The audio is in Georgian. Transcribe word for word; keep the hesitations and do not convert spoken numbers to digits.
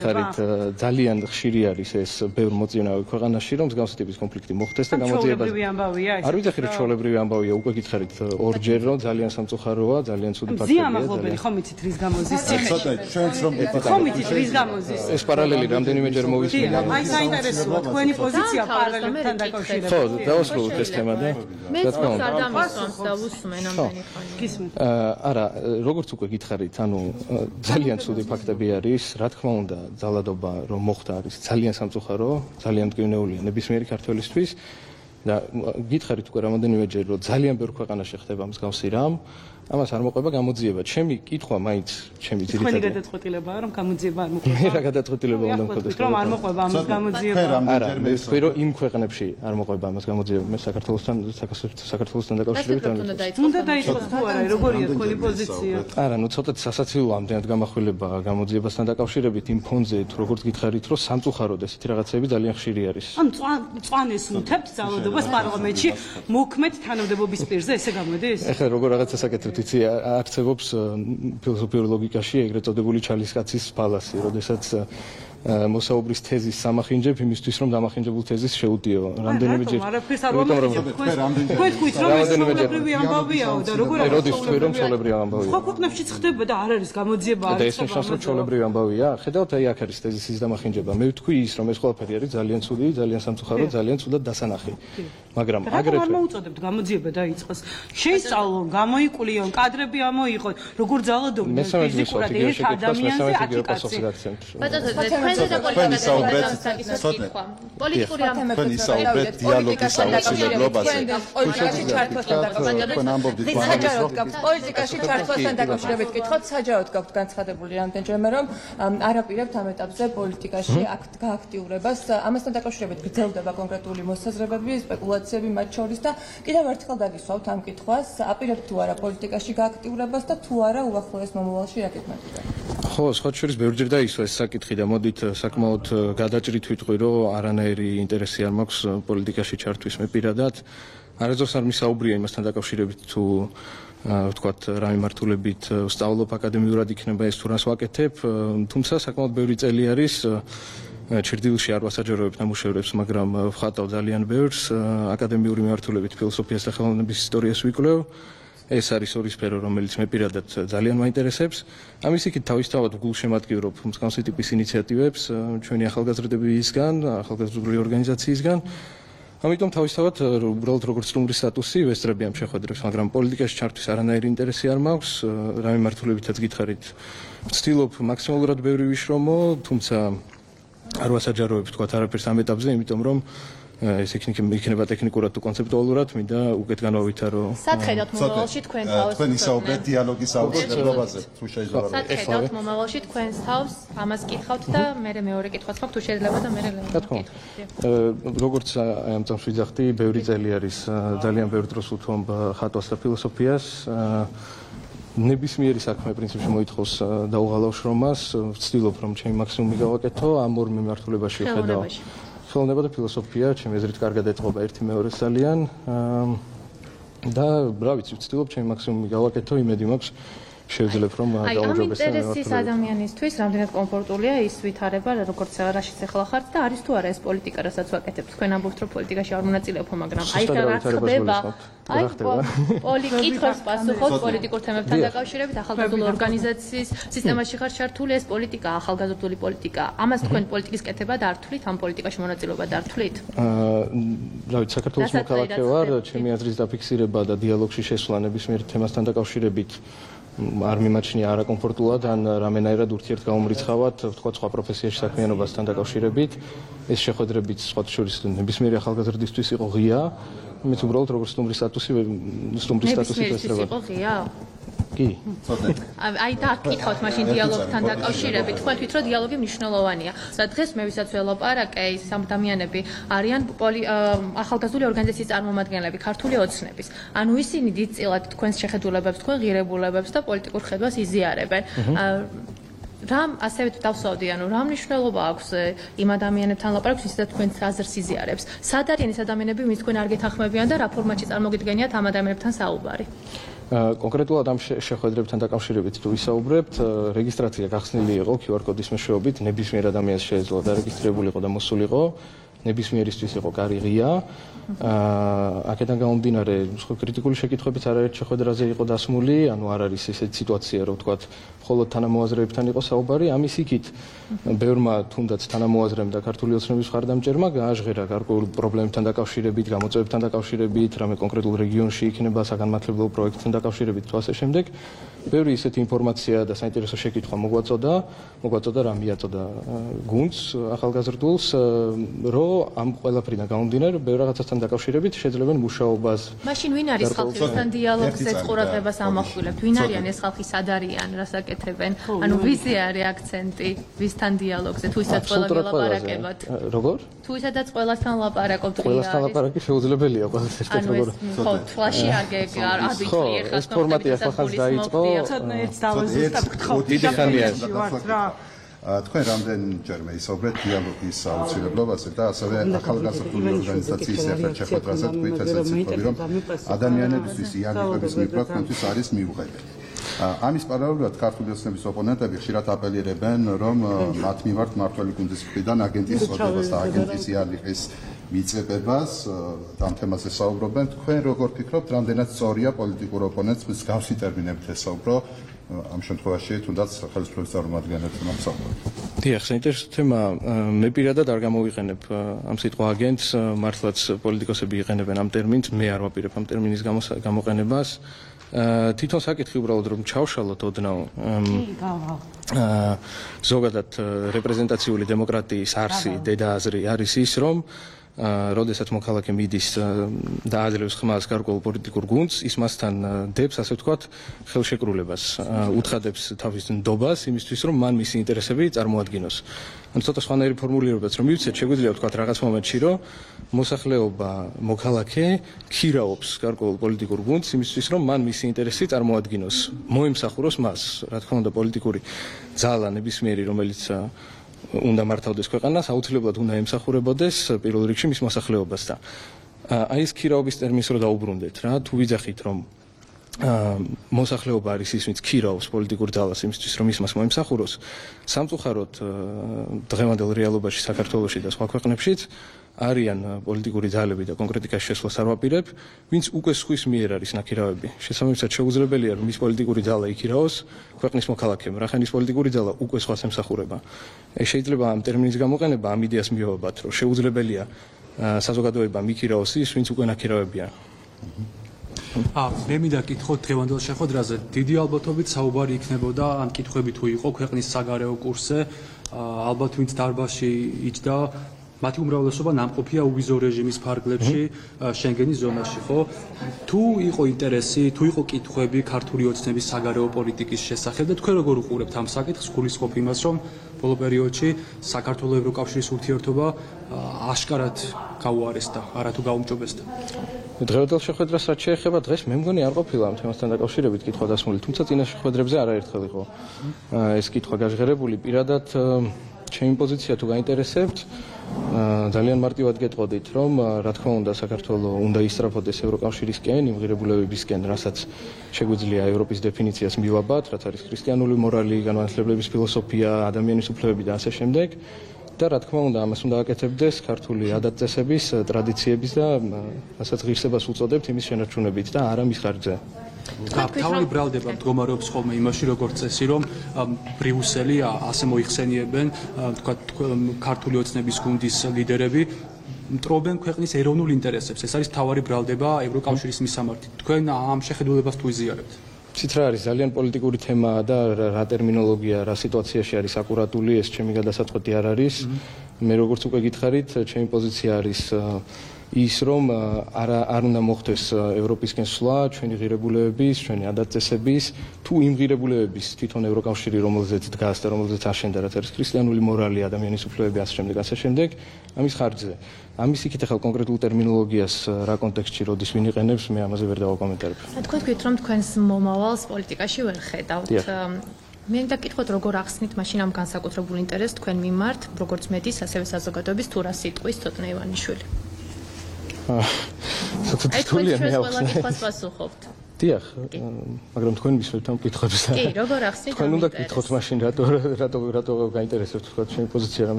ხარით ძალიან ხშირი არის ეს ბევრ მოწინავე ქვეყანაში, რომ მსგავსი ტიპის კონფლიქტი მოხდეს და გამოძიება. არ ვიცი ხარ ჩვეულებრივი ამბავია, უკვე გითხარით ორჯერ რომ ძალიან სამწუხაროა, ძალიან ცუდი ფაქტია. ზიამახლობელი ხომ იცით რის გამოზის ციხეში? ცოტა ჩვენც რომ ხომ იცით რის გამოზის? ეს პარალელი რამდენიმეჯერ მოვისმინა. აი საინტერესოა თქვენი პოზიცია პარალელებთან დაკავშირებით. ხო, დავასრულოთ ეს თემა და მე თვითონ არ დამისვამს და უსმენ ამდენი ხანი. გისმენთ. არა, როგორც უკვე გითხარით, ანუ ძალიან ცუდი ფაქტები არის, რა თქმა უნდა, ძალადობა რომ მოხდა არის ძალიან სამწუხარო, ძალიან მტკივნეულია ნებისმიერი ქართველისთვის და გითხარით უკვე რამოდენიმეჯერ რომ ძალიან ბევრ ქვეყანაში ხდება მსგავსი რამ, ამას არ მოყვება გამოძიება. ჩემი კითხვა მაინც ჩემი ძირითადი თქვენი გადაწყვეტილებაა რომ გამოძიება არ მოყვება. მე რა გადაწყვეტილება უნდა მქონდეს რომ არ მოყვება ამას გამოძიება. არა, მე ვთქვი რომ იმ ქვეყნებში არ მოყვება ამას გამოძიება. მე საქართველოსთან საქართველოსთან დაკავშირებით არ უნდა დაიწყოს თუ არა, როგორია თქვენი პოზიცია? არა, ნუ ცოტა სასაცილოა ამდენად გამახვილება გამოძიებასთან დაკავშირებით იმ ფონზე, თუ როგორც გითხარით, რომ სამწუხაროდ ესეთი რაღაცები ძალიან ხშირი არის. ან წვანეს უნთებთ ძალადობას პარლამენტში მოქმედ თანამდებობის პირზე, ესე გამოდის? ეხლა როგორ რაღაცა საკეთებთ, იცი, არსებობს ფილოსოფიურ ლოგიკაში ეგრეთ წოდებული ჩალისკაცის ფალასი, როდესაც მოსაუბრის თეზის სამახინჯებ იმისთვის რომ დამახინჯებულ თეზის შეუტიო. რამდენიმეჯერ არაფერს არ ვამახინჯებ. თქვენ თქვით რომ ეს ჩვეულებრივი ამბავიაო და როგორ არის? როდის თქვი რომ ჩვეულებრივი ამბავია? სხვა ქვეყნებშიც ხდება და არ არის გამოძიება არ და ეს ნიშნავს რომ ჩვეულებრივი ამბავია? ხედავთ აი აქ არის თეზისის დამახინჯება. მე ვთქვი ის რომ ეს ყველაფერი არის ძალიან ცუდი, ძალიან სამწუხარო, ძალიან ცუდად დასანახი. მაგრამ აგრეთვე არ მოუწოდებთ გამოძიება დაიწყოს. შეისწავლონ, გამოიკულიონ, კადრები ამოიღონ, როგორ ძალადობდნენ ფიზიკურად ერთ ადამიანზე ათი კაცი. თქვენი საუბრეთ ცოტა პოლიტიკური თქვენი საუბრეთ დიალოგის აუცილებლობაზე. პოლიტიკაში ჩართვასთან დაკავშირებით საჯაროდ გაქვთ პოლიტიკაში ჩართვასთან დაკავშირებით კითხოთ, საჯაროდ გაქვთ განცხადებული რამდენჯერმე რომ არაპირებთ ამ ეტაპზე პოლიტიკაში გააქტიურებას. ამასთან დაკავშირებით გრძელდება კონკრეტული მოსაზრებები, სპეკულაციები მათ შორის და კიდევ ერთხელ დაგისვავთ ამ კითხვას, აპირებთ თუ არა პოლიტიკაში გააქტიურებას და თუ არა უახლოეს მომავალში რა გეკმარება? ხო, სხვა შორის ბევრჯერ დაისვა ეს საკითხი და მოდით საკმაოდ გადაჭრით ვიტყვი, რომ არანაირი ინტერესი არ მაქვს პოლიტიკაში ჩართვის მე პირადად. არასდროს არ მისაუბრია იმასთან დაკავშირებით თუ ვთქვათ რა მიმართულებით ვსწავლობ აკადემიურად იქნება ეს თუ რას ვაკეთებ, თუმცა საკმაოდ ბევრი წელი არის ჩრდილში არ ვასაჯაროებ ნამუშევრებს, მაგრამ ვხატავ ძალიან ბევრს აკადემიური მიმართულებით ფილოსოფიას და ხელოვნების ისტორიას ვიკვლევ. ეს არის ორი სფერო, რომელიც მე პირადად ძალიან მაინტერესებს. ამის იქით თავისთავად გულშემატკივრობ მსგავსი ტიპის ინიციატივებს ჩვენი ახალგაზრდებისგან, ახალგაზრდული ორგანიზაციისგან. ამიტომ თავისთავად უბრალოდ როგორც სტუმრის სტატუსი ვესწრები ამ შეხვედრებს, მაგრამ პოლიტიკაში ჩართვის არანაირი ინტერესი არ მაქვს. რა მიმართულებითაც გითხარით, ვცდილობ მაქსიმალურად ბევრი ვიშრომო, თუმცა არ ვასაჯაროებ თქვათ არაფერს ამ ეტაპზე, იმიტომ რომ ეს იქნება ტექნიკურად თუ კონცეპტუალურად, მინდა უკეთ განვავითარო. სათხედავთ მომავალში თქვენ თავს. თქვენი საუბრეთ დიალოგის აუცილებლობაზე, თუ შეიძლება. სათხედავთ მომავალში თქვენს თავს, ამას კითხავთ და მე მეორე კითხვაც მაქვს, თუ შეიძლება და მე ლევან. როგორც აი ამ წამს ვიძახდი, ბევრი წელი არის ძალიან ბევრ დროს უთმობ ხატვას და ფილოსოფიას. ნებისმიერი საქმე პრინციპში მოითხოვს დაუღალავ შრომას, ვცდილობ რომ ჩემი მაქსიმუმი გავაკეთო, ამ ორ მიმართულებაში ვხედავ. ხელოვნება და ფილოსოფია, ჩემი აზრით, კარგად ეტყობა ერთი მეორეს ძალიან და რა ვიცი, ვცდილობ ჩემი მაქსიმუმი გავაკეთო, იმედი მაქვს შევძლებ რომ აი, გაუმჯობესო. ამ ინტერესის ადამიანისთვის რამდენად კომფორტულია ის ვითარება, როგორც რაშიც ახლა ხართ და არის თუ არა ეს პოლიტიკა, რასაც ვაკეთებთ. თქვენ ამბობთ, რომ პოლიტიკაში არ მონაწილეობ, მაგრამ აი ხა რა ხდება? აი, პოლიტიკას პასუხობთ პოლიტიკურ თემებთან დაკავშირებით, ახალგაზრდული ორგანიზაციის სისტემაში ხარ ჩართული, ეს პოლიტიკა, ახალგაზრდული პოლიტიკა. ამას თქვენ პოლიტიკის კეთება დართვლით, ამ პოლიტიკაში მონაწილეობა დართვლით? აა, რა ვიცი, საქართველოს მოქალაქე ვარ, ჩემი აზრის დაფიქსირება და დიალოგში შესვლა ნებისმიერ თემასთან დაკავშირებით არ მიმაჩნია არაკომფორტულად ან რამენაირად ურთიერთგაუმრიცხავად, ვთქვათ, სხვა პროფესიაში საქმიანობასთან დაკავშირებით. ეს შეხვედრებიც სხვა შორის ნებისმიერი ახალგაზრდისთვის იყო ღია. მეც უბრალოდ როგორც სტუმრის სტატუსი, სტუმრის სტატუსი ვესწრებოდი. იყო ღია? კი. აი და კითხავთ მაშინ დიალოგთან დაკავშირებით. თქვენ თვით რომ დიალოგი მნიშვნელოვანია. და დღეს მე ვისაც ველაპარაკე, ის ადამიანები არიან ახალგაზრდული ორგანიზაციის წარმომადგენლები, ქართული ოცნების. ანუ ისინი დიდწილად თქვენს შეხედულებებს, თქვენ ღირებულებებს და პოლიტიკურ ხედვას იზიარებენ. რამ ასევე დავსვავდი, ანუ რა მნიშვნელობა აქვს იმ ადამიანებთან ლაპარაკს, ვისაც თქვენს აზრს იზიარებს. სად არიან ეს ადამიანები, ვინც თქვენ არ გეთანხმებიან და რა ფორმატში წარმოგიდგენიათ ამ ადამიანებთან საუბარი? კონკრეტულად ამ შეხვედრებთან დაკავშირებით თუ ვისაუბრებთ, რეგისტრაცია გახსნილი იყო კიუ არ კოდის მეშვეობით, ნებისმიერ ადამიანს შეეძლო დარეგისტრირებულიყო და მოსულიყო, ნებისმიერისთვის იყო კარი ღია. აქედან გამომდინარე, სხვა კრიტიკული შეკითხვებიც არაერთ შეხვედრაზე იყო დასმული, ანუ არ არის ესეთი სიტუაცია, რომ ვთქვათ, მხოლოდ თანამოაზრეებთან იყო საუბარი, ამის იქით ბევრმა თუნდაც თანამოაზრემ და ქართული ოცნების მხარდამჭერმა გააჟღერა გარკვეულ პრობლემებთან დაკავშირებით, გამოწვევებთან დაკავშირებით, რამე კონკრეტულ რეგიონში იქნება საგანმანათლებლო პროექტთან დაკავშირებით თუ ასე შემდეგ. ბევრი ისეთი ინფორმაცია და საინტერესო შეკითხვა მოგვაწოდა, მოგვაწოდა რა მიაწოდა გუნდს ახალგაზრდულს, რომ ამ ყველაფრიდან გამომდინარე, ბევრ რაღაცასთან დაკავშირებით შეძლებენ მუშაობას. მაშინ ვინ არის ხალხისთან დიალოგზე ყურადღებას ამახვილებთ? ვინ არიან ეს ხალხი, სად არიან, რას აკეთებენ? ანუ ვიზი არის აქცენტი, ვისთან დიალოგზე, თუ ისაც ყველა გელაპარაკებათ? როგორ? თუ ისედაც ყველასთან ლაპარაკობთ, ყველასთან ლაპარაკი შეუძლებელია ყველას ერთ-ერთ როგორ. ხო, თვალში არ გაგარაბიტრი ეხლა ეს ფორმატი ახლა ხანს დაიწყო. ცოტა ერთ დავას ზუსტად გთხოვთ. დიდი ხანია ეს. თქვენ რამდენჯერმე ისაუბრეთ დიალოგის აუცილებლობაზე და ასევე ახალგაზრდული ორგანიზაციის ერთ-ერთ შეხვედრაზე თქვით ესეც იყო, რომ ადამიანებისთვის იარაღების მიღება თქვენთვის არის მიუღებელი. ამის პარალელურად ქართული ოცნების ოპონენტები ხშირად აპელირებენ, რომ მათ მიმართ მმართველი გუნდის მხრიდან აგენტის წოდებას და აგენტის იარაღის მიწებებას ამ თემაზე საუბრობენ. თქვენ როგორ ფიქრობთ, რამდენად სწორია პოლიტიკურ ოპონენტს მსგავსი ტერმინებით ესაუბრო ამ შემთხვევაში თუნდაც ხელისუფლების წარმომადგენლებთან ამსაუბროთ? დიახ, საინტერესო თემა. მე პირადად არ გამოვიყენებ ამ სიტყვა აგენტს, მართლაც პოლიტიკოსები იყენებენ ამ ტერმინს, მე არ ვაპირებ ამ ტერმინის გამოყენებას. თვითონ საკითხი უბრალოდ რომ ჩავშალოთ ოდნავ ზოგადად რეპრეზენტაციული დემოკრატიის არსი, დედააზრი არის ის, რომ როდესაც მოქალაქე მიდის და აძლევს ხმას გარკვეულ პოლიტიკურ გუნდს, ის მასთან დებს, ასე ვთქვათ, ხელშეკრულებას, უთხადებს თავის ნდობას იმისთვის, რომ მან მისი ინტერესები წარმოადგინოს. ანუ ცოტა სხვანაირი ფორმულირებაც რომ მივცეთ, შეგვიძლია ვთქვათ რაღაც მომენტში, რომ მოსახლეობა, მოქალაქე ქირაობს გარკვეულ პოლიტიკურ გუნდს იმისთვის, რომ მან მისი ინტერესი წარმოადგინოს, მოიმსახუროს მას, რა თქმა უნდა, პოლიტიკური ძალა ნებისმიერი, რომელიც უნდა მართავდეს ქვეყანას, აუცილებლად უნდა ემსახურებოდეს პირველ რიგში მის მოსახლეობას და აი ეს ქირაობის ტერმინს რო დაუბრუნდეთ რა, თუ ვიძახით რომ მოსახლეობა არის ის, ვინც ქირაობს პოლიტიკურ ძალას იმისთვის, რომ ის მას მოემსახუროს, სამწუხაროდ დღევანდელ რეალობაში საქართველოში და სხვა ქვეყნებშიც არიან პოლიტიკური ძალები და კონკრეტიკაში შესვლას არ ვაპირებ, ვინც უკვე სხვის მიერ არის ნაქირავები. შესაბამისად შეუძლებელია რომ ის პოლიტიკური ძალა იქირაოს ქვეყნის მოქალაქემ, რახან ის პოლიტიკური ძალა უკვე სხვას ემსახურება. შეიძლება ამ ტერმინის გამოყენება ამ იდეას მივავებათ, რომ შეუძლებელია საზოგადოებამ იქირაოს ის, ვინც უკვე ნაქირავებია. ა მე მინდა კითხოთ დღევანდელ შეხვედრაზე დიდი ალბათობით საუბარი იქნებოდა ამ კითხვები თუ იყო ქვეყნის საგარეო კურსზე, ალბათ ვინც დარბაზში იჯდა მათი უმრავლესობა ნამყოფია უვიზო რეჟიმის ფარგლებში შენგენის ზონაში, ხო? თუ იყო ინტერესი, თუ იყო კითხვები ქართული ოცნების საგარეო პოლიტიკის შესახებ და თქვენ როგორ უყურებთ ამ საკითხს, გულისხმობ იმას, რომ ბოლო პერიოდში საქართველოს ევროკავშირის ურთიერთობა აშკარად გაუარესდა, არათუ გაუმჯობესდა. დღევანდელ შეხვედრას რაც შეეხება, დღეს მე მგონი არ ყოფილა ამ თემასთან დაკავშირებით კითხვა დასმული, თუმცა წინა შეხვედრებზე არაერთხელ იყო ეს კითხვა გაჟღერებული. პირადად ჩემი პოზიცია თუ გაინტერესებთ, ძალიან მარტივად გეტყოდით, რომ რა თქმა უნდა საქართველოს უნდა ისწრაფოდეს ევროკავშირისკენ, იმ ღირებულებებისკენ, რასაც შეგვიძლია ევროპის დეფინიციას მივაბათ, რაც არის ქრისტიანული მორალი, განმანათლებლების ფილოსოფია, ადამიანის უფლებები და ასე შემდეგ. და რა თქმა უნდა, ამას უნდა აკეთებდეს ქართული ადატ-წესების, ტრადიციების და რასაც ღირსებას უწოდებთ იმის შენარჩუნებით და არა მის ხარჯზე. თავი ბრალდება მდგომარეობს ხოლმე იმაში, როგორც წესი, რომ ბრიუსელი ასე მოიხსენიებენ, თქვა ქართული ოცნების გუნდის ლიდერები მტრობენ ქვეყნის ეროვნულ ინტერესებს. ეს არის თავარი ბრალდება ევროკავშირის მისამართით. თქვენ ამ შეხედულებას თუ იზიარებთ? ცით რა არის ძალიან პოლიტიკური თემაა და რა ტერმინოლოგია, რა სიტუაციაში არის აკურატული, ეს ჩემი გადასაწყვეტი არ არის. მე როგორც უკვე გითხარით, ჩემი პოზიცია არის ის, რომ არ არ უნდა მოხდეს ევროპისკენ სვლა ჩვენი ღირებულებების, ჩვენი ადატ-წესების, თუ იმ ღირებულებების თვითონ ევროკავშირი, რომელზეც დგას და რომელზეც აშენდა, რაც არის ქრისტიანული მორალი, ადამიანის უფლებები, ასე შემდეგ, ასე შემდეგ, ამის ხარჯზე. ამის იქით ახლა კონკრეტულ ტერმინოლოგიას რა კონტექსტში როდის ვინ იყენებს, მე ამაზე ვერ დავაკომენტარებ. თქვენ თქვით, რომ თქვენს მომავალს პოლიტიკაში ვერ ხედავთ. მე მინდა გითხოთ, როგორ ახსნით მაშინ ამ განსაკუთრებულ ინტერესს თქვენ მიმართ, როგორც მედიის, ასევე საზოგადოების თუ რა სიტყვის ცოტნე ივანიშვილი. ცოტა თულია მე ახსნე. დიახ, მაგრამ თქვენ მისვენთ ამ კითხვებს და კი, როგორ ახსნით? თქვენ უნდა გკითხოთ მაშინ რატო რატო რატო გაინტერესებთ თქვა ჩემი პოზიცია რამე